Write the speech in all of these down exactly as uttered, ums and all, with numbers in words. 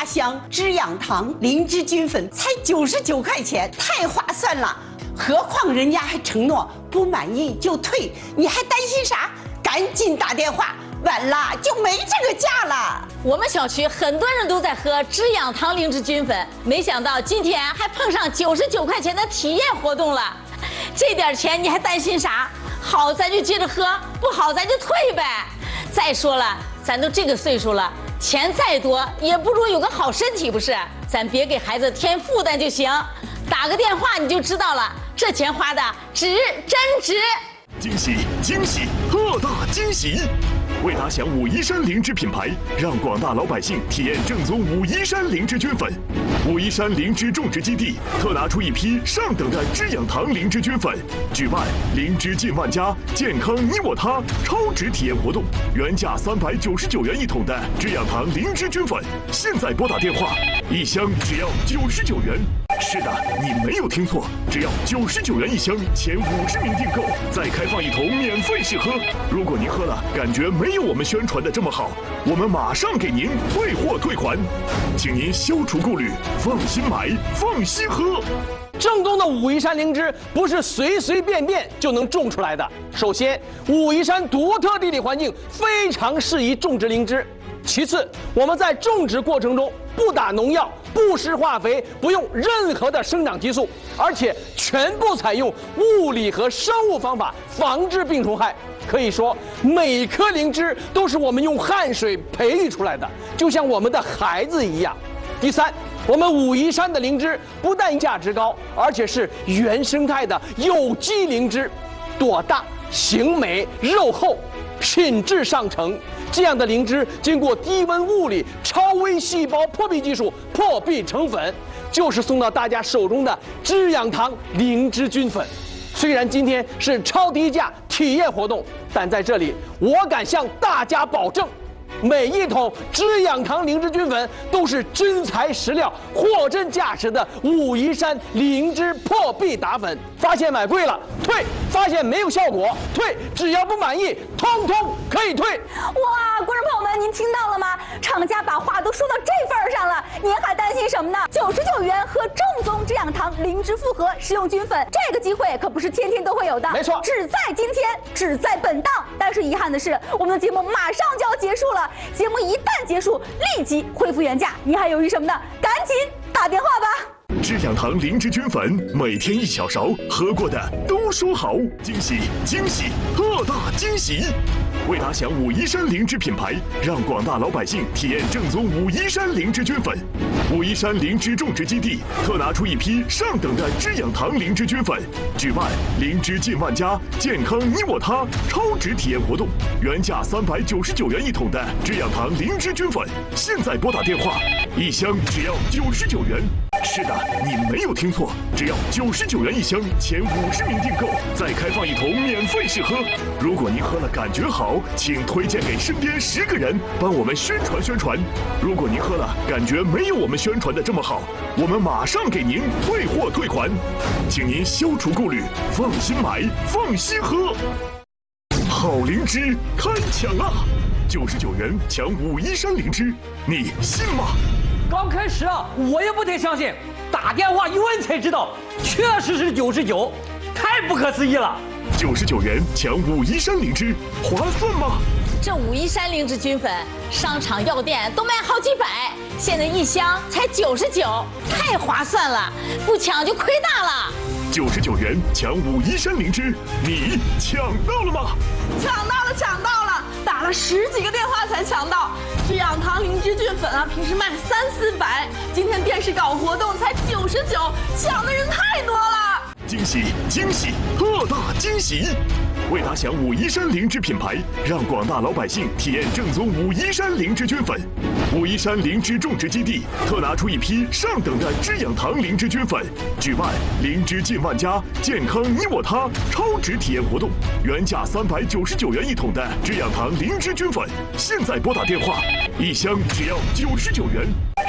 香滋养堂灵芝菌粉才九十九块钱，太划算了。何况人家还承诺不满意就退，你还担心啥？赶紧打电话，晚了就没这个价了。 我们小区很多人都在喝滋养堂灵芝菌粉，没想到今天还碰上九十九块钱的体验活动了。这点钱你还担心啥？好咱就接着喝，不好咱就退呗。再说了，咱都这个岁数了，钱再多也不如有个好身体，不是？咱别给孩子添负担就行。打个电话你就知道了，这钱花的值，真值！ 惊喜惊喜，特大惊喜！为打响武夷山灵芝品牌，让广大老百姓体验正宗武夷山灵芝菌粉。武夷山灵芝种植基地特拿出一批上等的滋养堂灵芝菌粉，举办灵芝进万家，健康你我他超值体验活动，原价三百九十九元一桶的滋养堂灵芝菌粉，现在拨打电话，一箱只要九十九元。是的，你没有听错，只要九十九元一箱，前五十名订购再开放一桶免费试喝。如果您喝了感觉没有我们宣传的这么好，我们马上给您退货退款，请您消除顾虑，放心买，放心喝。 正宗的武夷山灵芝不是随随便便就能种出来的。首先，武夷山独特地理环境非常适宜种植灵芝。其次，我们在种植过程中不打农药、不施化肥，不用任何的生长激素，而且全部采用物理和生物方法防治病虫害。可以说，每颗灵芝都是我们用汗水培育出来的，就像我们的孩子一样。第三，我们武夷山的灵芝不但价值高，而且是原生态的有机灵芝，朵大、形美、肉厚，品质上乘。这样的灵芝经过低温物理超微细胞破壁技术破壁成粉，就是送到大家手中的滋养堂灵芝菌粉。虽然今天是超低价体验活动，但在这里我敢向大家保证，每一桶滋养堂灵芝菌粉都是真材实料、货真价实的武夷山灵芝破壁打粉。发现买贵了退，发现没有效果退，只要不满意，通通可以退。 哇，观众朋友们，您听到了吗？厂家把话都说到这份儿上了，您还担心什么呢？九十九元喝正宗滋养堂灵芝复合食用菌粉，这个机会可不是天天都会有的， 没错， 只在今天，只在本档。但是遗憾的是，我们的节目马上就要结束了，节目一旦结束，立即恢复原价，您还犹豫什么呢？赶紧打电话吧。 滋养堂灵芝菌粉，每天一小勺，喝过的都说好。惊喜惊喜，特大惊喜！为打响武夷山灵芝品牌，让广大老百姓体验正宗武夷山灵芝菌粉。武夷山灵芝种植基地特拿出一批上等的滋养堂灵芝菌粉，举办灵芝进万家，健康你我他超值体验活动，原价三百九十九元一桶的滋养堂灵芝菌粉，现在拨打电话，一箱只要九十九元。是的，你没有听错，只要九十九元一箱，前五十名订购再开放一桶免费试喝。如果您喝了感觉好，请推荐给身边十个人，帮我们宣传宣传。如果您喝了感觉没有我们宣传的这么好，我们马上给您退货退款，请您消除顾虑，放心买，放心喝。好灵芝开抢啊！九十九元抢武夷山灵芝，你信吗？ 刚开始啊，我也不太相信，打电话一问才知道，确实是九十九，太不可思议了。 九十九元抢武夷山灵芝，划算吗？ 这武夷山灵芝菌粉，商场药店都卖好几百，现在一箱才九十九，太划算了，不抢就亏大了。 九十九元抢武夷山灵芝，你抢到了吗？ 抢到了，抢到了，打了十几个电话才抢到。滋养堂灵芝菌粉啊，平时卖三四百，今天电视搞活动才九十九，抢的人太多了。 惊喜惊喜，特大惊喜！为打响武夷山灵芝品牌，让广大老百姓体验正宗武夷山灵芝菌粉。武夷山灵芝种植基地特拿出一批上等的滋养堂灵芝菌粉，举办灵芝进万家，健康你我他超值体验活动，原价三百九十九元一桶的滋养堂灵芝菌粉，现在拨打电话，一箱只要九十九元。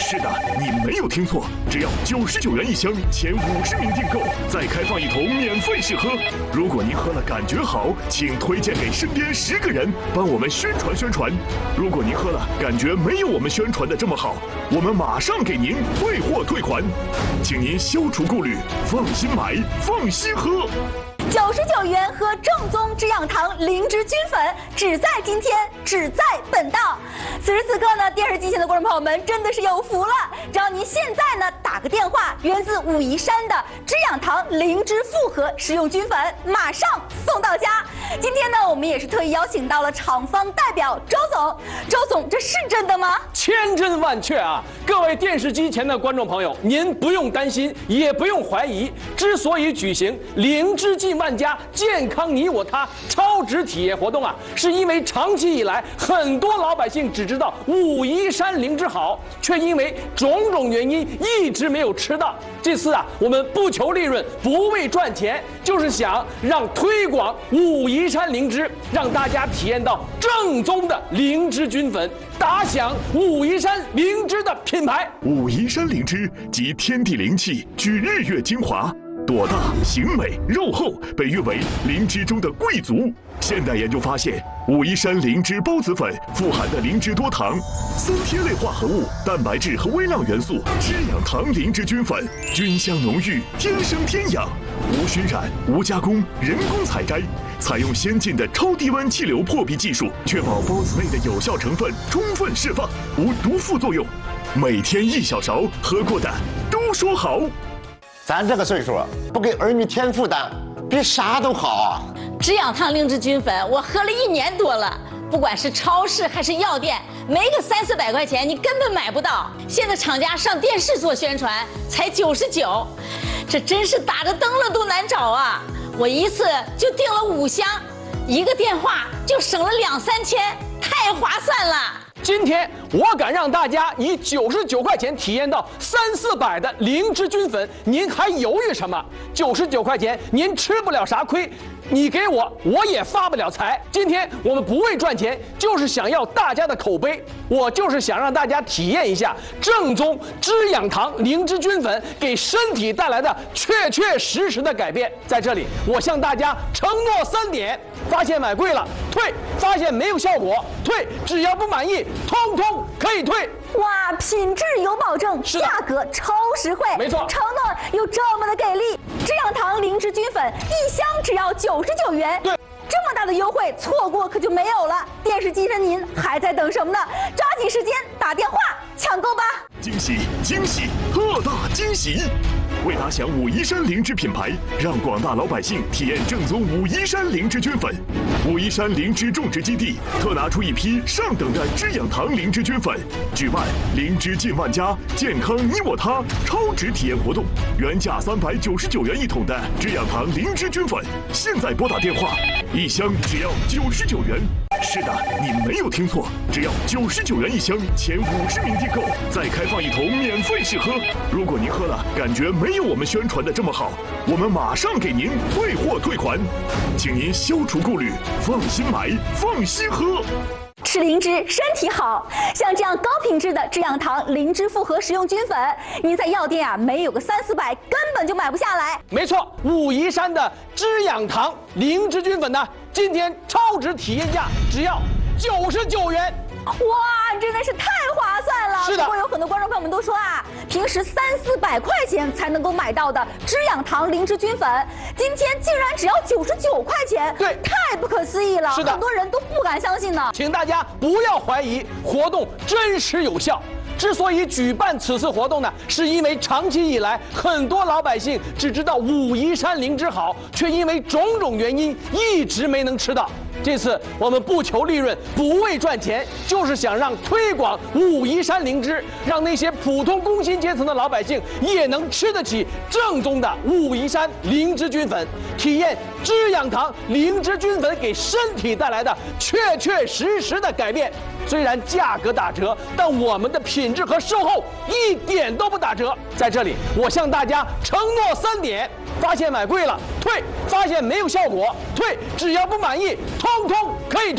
是的，你没有听错，只要九十九元一箱，前五十名订购再开放一桶免费试喝。如果您喝了感觉好，请推荐给身边十个人，帮我们宣传宣传。如果您喝了感觉没有我们宣传的这么好，我们马上给您退货退款，请您消除顾虑，放心买，放心喝。 九十九元喝正宗滋养堂灵芝菌粉，只在今天，只在本档。此时此刻呢，电视机前的观众朋友们真的是有福了，只要您现在呢打个电话，源自武夷山的滋养堂灵芝复合食用菌粉，马上送到家。今天呢，我们也是特意邀请到了厂方代表周总。周总，这是真的吗？ 千真万确啊！各位电视机前的观众朋友，您不用担心，也不用怀疑。之所以举行灵芝进万家健康你我他超值体验活动啊，是因为长期以来很多老百姓只知道武夷山灵芝好，却因为种种原因一直没有吃到。这次啊，我们不求利润，不为赚钱，就是想让推广武夷山灵芝，让大家体验到正宗的灵芝菌粉，打响武夷山灵芝的品牌。 武夷山灵芝集天地灵气，聚日月精华，朵大形美肉厚，被誉为灵芝中的贵族。现代研究发现，武夷山灵芝孢子粉富含的灵芝多糖、三萜类化合物、蛋白质和微量元素，滋养堂灵芝菌粉，菌香浓郁，天生天养，无熏染、无加工、人工采摘，采用先进的超低温气流破壁技术，确保孢子内的有效成分充分释放，无毒副作用。每天一小勺，喝过的都说好。 咱这个岁数，不给儿女添负担，比啥都好啊！ 滋养堂灵芝菌粉，我喝了一年多了，不管是超市还是药店，没个三四百块钱你根本买不到。现在厂家上电视做宣传，才九十九，这真是打着灯笼都难找啊！我一次就订了五箱，一个电话就省了两三千，太划算了。 今天我敢让大家以九十九块钱体验到三四百的灵芝菌粉，您还犹豫什么？九十九块钱您吃不了啥亏，你给我我也发不了财。今天我们不为赚钱，就是想要大家的口碑，我就是想让大家体验一下正宗滋养堂灵芝菌粉给身体带来的确确实实的改变。在这里，我向大家承诺三点：发现买贵了退，发现没有效果退，只要不满意通通可以退。 哇，品质有保证，价格超实惠， 没错， 承诺又这么的给力。滋养堂灵芝菌粉一箱只要九十九元， 对， 这么大的优惠，错过可就没有了。电视机上您还在等什么呢？抓紧时间打电话抢购吧！ 惊喜惊喜，特大惊喜！为打响武夷山灵芝品牌，让广大老百姓体验正宗武夷山灵芝菌粉，武夷山灵芝种植基地特拿出一批上等的滋养堂灵芝菌粉，举办灵芝进万家，健康你我他超值体验活动。原价三百九十九元一桶的滋养堂灵芝菌粉，现在拨打电话，一箱只要九十九元。是的，你没有听错，只要九十九元一箱，前五十名订购再开放一桶免费试喝。如果您喝了感觉没有我们宣传的这么好，我们马上给您退货退款，请您消除顾虑，放心买，放心喝。 吃灵芝身体好，像这样高品质的滋养堂灵芝复合食用菌粉，您在药店啊没有个三四百根本就买不下来。 没错，武夷山的滋养堂灵芝菌粉呢，今天超值体验价只要九十九元。 哇，真的是太划算了！ 是的。 不过有很多观众朋友们都说啊，平时三四百块钱才能够买到的滋养堂灵芝菌粉，今天竟然只要九十九块钱， 对， 太不可思议了。 是的， 很多人都不敢相信呢。 请大家不要怀疑，活动真实有效。之所以举办此次活动呢，是因为长期以来，很多老百姓只知道武夷山灵芝好，却因为种种原因一直没能吃到。这次我们不求利润，不为赚钱，就是想让推广武夷山灵芝，让那些普通工薪阶层的老百姓也能吃得起正宗的武夷山灵芝菌粉，体验滋养堂灵芝菌粉给身体带来的确确实实的改变。虽然价格打折，但我们的品质和售后一点都不打折。在这里，我向大家承诺三点：发现买贵了退，发现没有效果退，只要不满意通通可以退。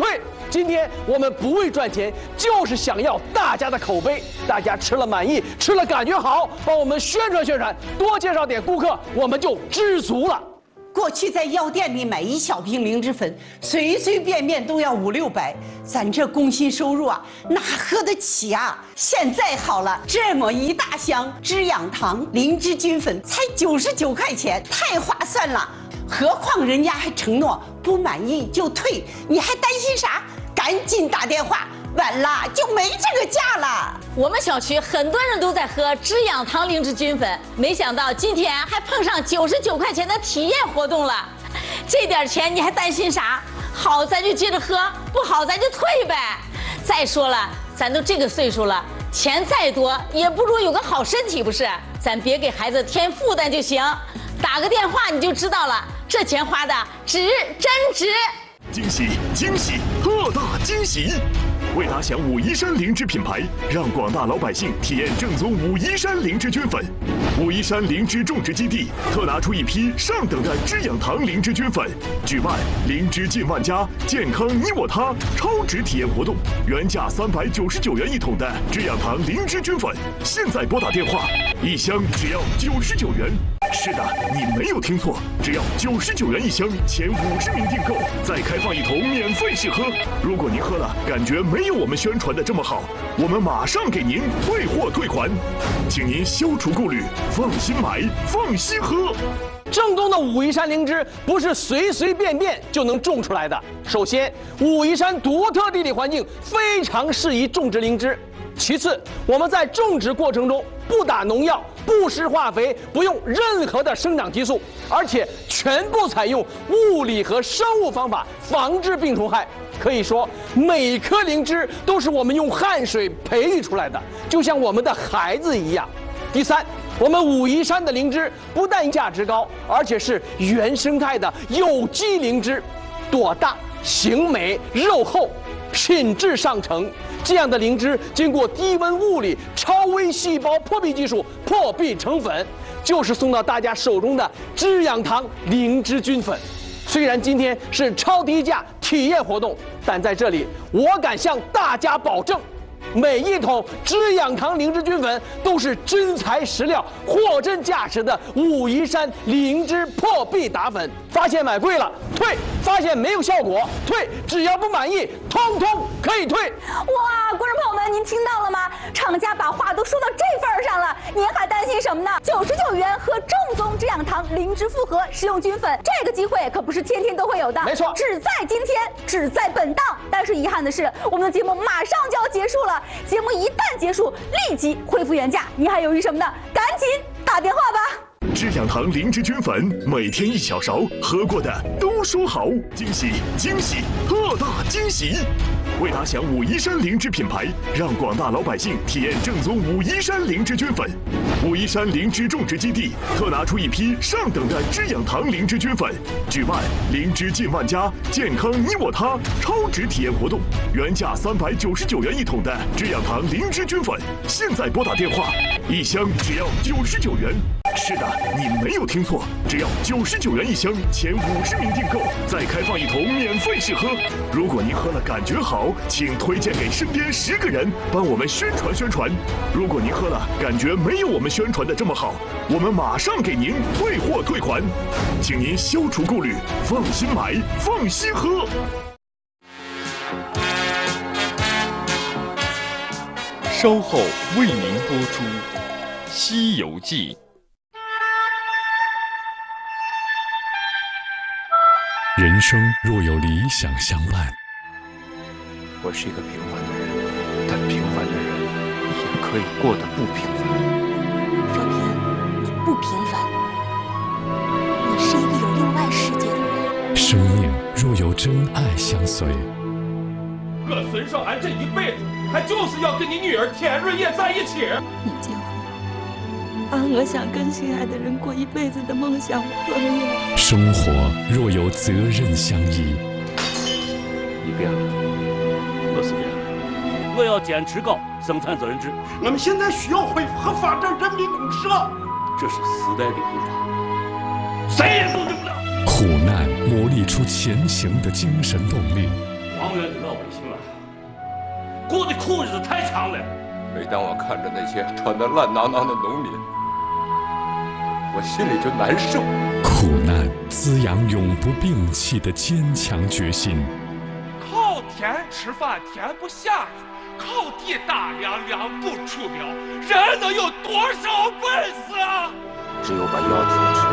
今天我们不为赚钱，就是想要大家的口碑，大家吃了满意，吃了感觉好，帮我们宣传宣传，多介绍点顾客，我们就知足了。 过去在药店里买一小瓶灵芝粉，随随便便都要五六百，咱这工薪收入啊，哪喝得起啊？现在好了，这么一大箱滋养堂灵芝菌粉才九十九块钱，太划算了。何况人家还承诺不满意就退，你还担心啥？赶紧打电话，晚了就没这个价了。 我们小区很多人都在喝滋养堂灵芝菌粉，没想到今天还碰上九十九块钱的体验活动了。这点钱你还担心啥？好咱就接着喝，不好咱就退呗。再说了，咱都这个岁数了，钱再多也不如有个好身体，不是？咱别给孩子添负担就行。打个电话你就知道了，这钱花的值，真值！ 惊喜惊喜特大惊喜！为打响武夷山灵芝品牌，让广大老百姓体验正宗武夷山灵芝菌粉。武夷山灵芝种植基地特拿出一批上等的滋养堂灵芝菌粉，举办灵芝进万家，健康你我他超值体验活动。原价三百九十九元一桶的滋养堂灵芝菌粉，现在拨打电话，一箱只要九十九元。是的，你没有听错，只要九十九元一箱，前五十名订购再开放一桶免费试喝。如果您喝了感觉没有我们宣传的这么好，我们马上给您退货退款，请您消除顾虑，放心买，放心喝。 正宗的武夷山灵芝不是随随便便就能种出来的。首先，武夷山独特地理环境非常适宜种植灵芝。其次，我们在种植过程中不打农药、不施化肥，不用任何的生长激素，而且全部采用物理和生物方法防治病虫害。可以说，每颗灵芝都是我们用汗水培育出来的，就像我们的孩子一样。第三，我们武夷山的灵芝不但价值高，而且是原生态的有机灵芝，朵大、形美、肉厚，品质上乘。这样的灵芝经过低温物理、超微细胞破壁技术破壁成粉，就是送到大家手中的滋养堂灵芝菌粉。虽然今天是超低价体验活动，但在这里我敢向大家保证，每一桶滋养堂灵芝菌粉都是真材实料、货真价实的武夷山灵芝破壁打粉。发现买贵了退，发现没有效果退，只要不满意，通通可以退。 哇，观众朋友们，您听到了吗？厂家把话都说到这份儿上了，您还担心什么呢？九十九元喝正宗滋养堂灵芝复合食用菌粉，这个机会可不是天天都会有的， 没错， 只在今天，只在本档。但是遗憾的是，我们的节目马上就要结束了。节目一旦结束，立即恢复原价，你还犹豫什么呢？赶紧打电话吧！ 滋养堂灵芝菌粉，每天一小勺，喝过的都说好。惊喜惊喜特大惊喜！为打响武夷山灵芝品牌，让广大老百姓体验正宗武夷山灵芝菌粉。武夷山灵芝种植基地特拿出一批上等的滋养堂灵芝菌粉，举办灵芝进万家，健康你我他超值体验活动。原价三百九十九元一桶的滋养堂灵芝菌粉，现在拨打电话，一箱只要九十九元。是的，你没有听错，只要九十九元一箱，前五十名订购再开放一桶免费试喝。如果您喝了感觉好，请推荐给身边十个人，帮我们宣传宣传。如果您喝了感觉没有我们宣传的这么好，我们马上给您退货退款，请您消除顾虑，放心买，放心喝。 稍后为您播出《西游记》。 人生若有理想相伴， 我是一个平凡的人，但平凡的人也可以过得不平凡。 若平，你不平凡，你是一个有另外世界的人。 生命若有真爱相随， 我孙少安这一辈子，他就是要跟你女儿田瑞叶在一起。 你结婚，把我想跟心爱的人过一辈子的梦想破灭。 生活若有责任相依， 你变了，我是变了。 我要坚持搞生产责任制。 我们现在需要恢复合法的人民公社， 这是时代的步伐，谁也阻止不了。 苦难磨砺出前行的精神动力。 王源的老百姓啊，过的苦日子太长了。 每当我看着那些穿得烂囊囊的农民，我心里就难受。 苦难滋养永不摒弃的坚强决心。 靠天吃饭天不下雨，靠地打粮粮不出苗，人能有多少本事啊？ 只有把腰挺